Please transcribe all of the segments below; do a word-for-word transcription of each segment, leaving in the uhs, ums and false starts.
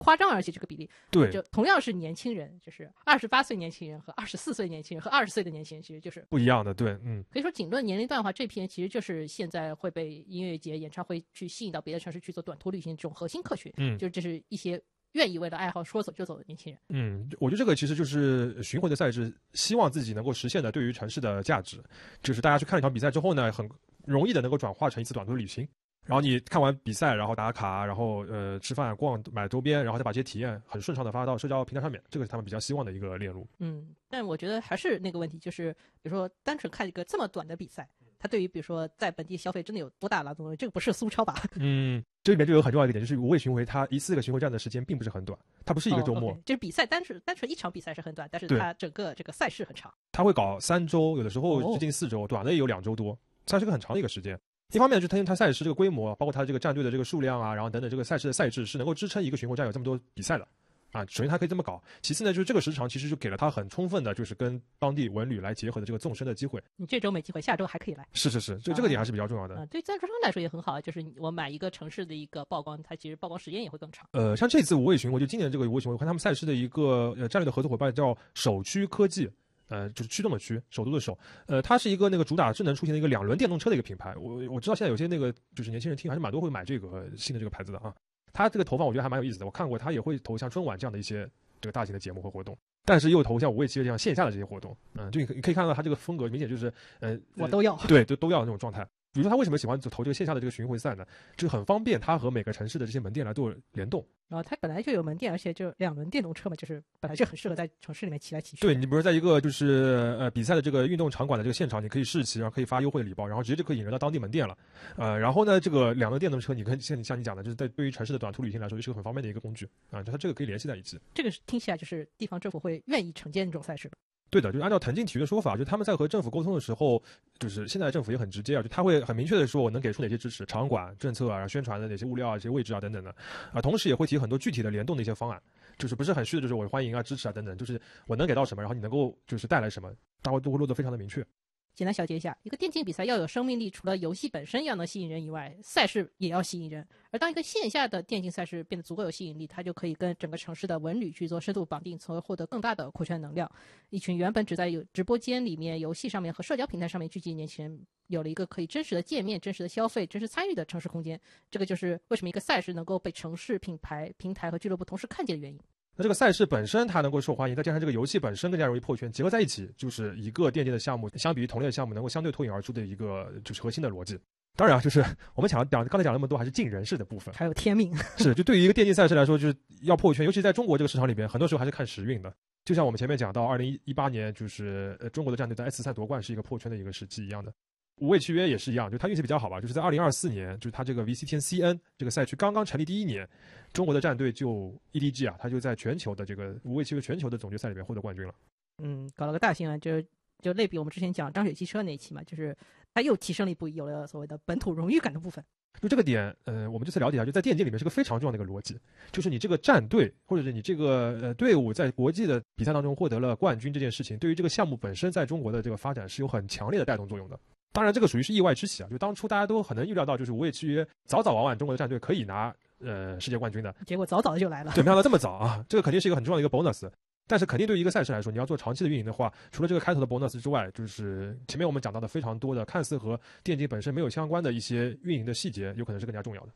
夸张，而且这个比例， 对， 就同样是年轻人，就是二十八岁年轻人和二十四岁年轻人和二十岁的年轻人，其实就是不一样的。对，嗯， 可以说仅论年龄段的话，这批人其实就是现在会被音乐节、演唱会去吸引到别的城市去做短途旅行这种核心客群。 嗯， 就是这是一些愿意为了爱好说走就走的年轻人。 嗯，我觉得这个其实就是巡回的赛制，希望自己能够实现的对于城市的价值，就是大家去看了一场比赛之后呢，很容易的能够转化成一次短途旅行。然后你看完比赛，然后打卡，然后呃吃饭、逛、买周边，然后再把这些体验很顺畅的发到社交平台上面，这个是他们比较希望的一个链路。 嗯，但我觉得还是那个问题，就是比如说单纯看一个这么短的比赛，它对于比如说在本地消费真的有多大了？这个不是苏超吧？ 嗯，这里面就有很重要一个点，就是无畏巡回，它一次个巡回站的时间并不是很短，它不是一个周末。 哦 okay， 就是比赛单纯单纯一场比赛是很短，但是它整个这个赛事很长。 它会搞三周，有的时候接近四周，哦、短的也有两周多，它是个很长的一个时间。一方面就是它它赛事这个规模，包括它这个战队的这个数量啊，然后等等这个赛事的赛制是能够支撑一个巡回站有这么多比赛的啊。首先它可以这么搞，其次呢就是这个时长其实就给了它很充分的就是跟当地文旅来结合的这个纵深的机会。 你这周没机会，下周还可以来。 是是是，这这个点还是比较重要的。 啊呃、对赞助商来说也很好，就是我买一个城市的一个曝光，它其实曝光时间也会更长。 呃，像这次无畏巡回，就今年这个无畏巡回，我看他们赛事的一个呃战略的合作伙伴叫首驱科技。呃，就是驱动的驱，首都的首，呃，它是一个那个主打智能出行的一个两轮电动车的一个品牌。我我知道现在有些那个就是年轻人听还是蛮多会买这个新的这个牌子的啊。它这个投放我觉得还蛮有意思的，我看过，它也会投像春晚这样的一些这个大型的节目和活动，但是又投像无畏契约这样线下的这些活动。嗯，就你可以看到它这个风格明显就是，呃， 我都要， 对，都都要那种状态。比如说他为什么喜欢投这个线下的这个巡回赛呢？就是很方便他和每个城市的这些门店来做联动。 然后它本来就有门店，而且就两轮电动车嘛，就是本来就很适合在城市里面骑来骑去。 对，你比如在一个就是呃比赛的这个运动场馆的这个现场，你可以试骑，然后可以发优惠的礼包，然后直接就可以引流到当地门店了。呃，然后呢，这个两轮电动车，你可以像你像你讲的，就是在对于城市的短途旅行来说，也是个很方便的一个工具啊。就它这个可以联系在一起。 这个听起来就是地方政府会愿意承接这种赛事的。 对的，就是按照腾劲体育的说法，就他们在和政府沟通的时候，就是现在政府也很直接啊，就他会很明确的说我能给出哪些支持，场馆、政策啊、宣传的哪些物料啊、这些位置啊等等的，啊，同时也会提很多具体的联动的一些方案，就是不是很虚的，就是我欢迎啊、支持啊等等，就是我能给到什么，然后你能够就是带来什么，大家都会落得非常的明确。 简单小结一下，一个电竞比赛要有生命力，除了游戏本身要能吸引人以外，赛事也要吸引人。而当一个线下的电竞赛事变得足够有吸引力，它就可以跟整个城市的文旅去做深度绑定，从而获得更大的扩圈能量。一群原本只在有直播间里面、游戏上面和社交平台上面聚集的年轻人，有了一个可以真实的见面、真实的消费、真实参与的城市空间。这个就是为什么一个赛事能够被城市、品牌、平台和俱乐部同时看见的原因。 那这个赛事本身它能够受欢迎，再加上这个游戏本身更加容易破圈，结合在一起，就是一个电竞的项目相比于同类的项目能够相对脱颖而出的一个就是核心的逻辑。当然啊，就是我们讲讲刚才讲那么多，还是尽人事的部分， 还有天命。 是，就对于一个电竞赛事来说，就是要破圈，尤其在中国这个市场里边，很多时候还是看时运的。就像我们前面讲到，二零一八年就是呃中国的战队在 S 三夺冠是一个破圈的一个时期一样的。无畏契约也是一样，就他运气比较好吧，就是在二零二四年，就是他这个 V C T N C N 这个赛区刚刚成立第一年，中国的战队就 E D G 啊，他就在全球的这个无畏契约全球的总决赛里面获得冠军了。 嗯，搞了个大新闻，就就类比我们之前讲张雪汽车那一期嘛，就是他又提升了一步，有了所谓的本土荣誉感的部分。 就这个点，呃，我们这次了解一下，就在电竞里面是个非常重要的一个逻辑，就是你这个战队或者是你这个呃队伍在国际的比赛当中获得了冠军这件事情，对于这个项目本身在中国的这个发展是有很强烈的带动作用的。当然，这个属于是意外之喜啊！就当初大家都很能预料到，就是无畏契约早早晚晚中国的战队可以拿呃世界冠军的， 结果早早的就来了。 对，没想到这么早啊！这个肯定是一个很重要的一个 bonus。但是肯定对于一个赛事来说，你要做长期的运营的话，除了这个开头的 bonus 之外，就是前面我们讲到的非常多的看似和电竞本身没有相关的一些运营的细节，有可能是更加重要的。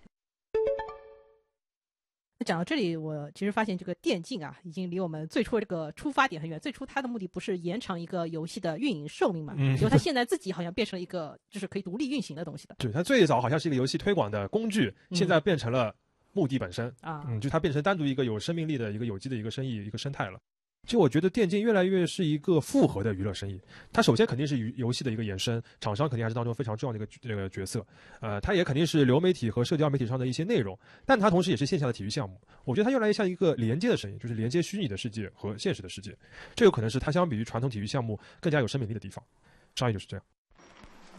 讲到这里，我其实发现这个电竞啊，已经离我们最初这个出发点很远。最初它的目的不是延长一个游戏的运营寿命嘛？嗯，因为它现在自己好像变成了一个就是可以独立运行的东西的。 对，它最早好像是一个游戏推广的工具，现在变成了目的本身啊， 嗯，就它变成单独一个有生命力的一个有机的一个生意一个生态了。就我觉得电竞越来越是一个复合的娱乐生意，它首先肯定是游戏的一个延伸，厂商肯定还是当中非常重要的一个这个角色，呃，它也肯定是流媒体和社交媒体上的一些内容，但它同时也是线下的体育项目。我觉得它越来越像一个连接的生意，就是连接虚拟的世界和现实的世界，这有可能是它相比于传统体育项目更加有生命力的地方。商业就是这样。